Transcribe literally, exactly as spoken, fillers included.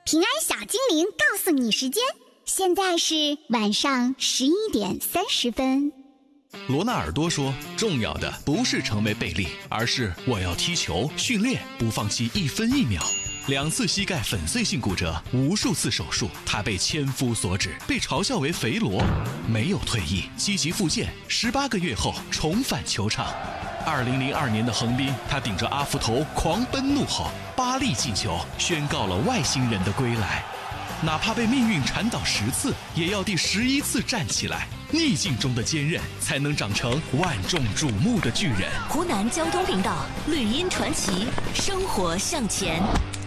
平安小精灵告诉你时间，现在是晚上十一点三十分。 罗纳尔多说，重要的不是成为贝利，而是我要踢球训练，不放弃一分一秒。两次膝盖粉碎性骨折，无数次手术，他被千夫所指，被嘲笑为肥罗，没有退役，积极复健，十八个月后重返球场。二零零二年的横滨，他顶着阿福头狂奔怒吼，巴利进球，宣告了外星人的归来。哪怕被命运缠倒十次，也要第十一次站起来。逆境中的坚韧，才能长成万众瞩目的巨人。 湖南交通频道绿茵传奇，生活向前。